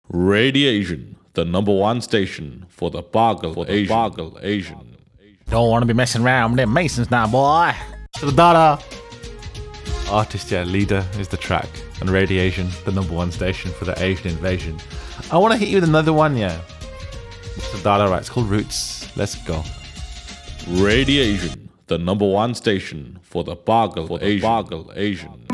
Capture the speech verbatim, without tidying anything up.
Radiation, the number one station for the Boggle for the Asian. Boggle Asian. Don't want to be messing around with them Masons now, boy. To the data. Artist, yeah, leader is the track. And Radiation, the number one station for the Asian invasion. I want to hit you with another one, yeah. It's the data, right? It's called Roots. Let's go. Radiation, the number one station for the Boggle for the Asian. Boggle Asian.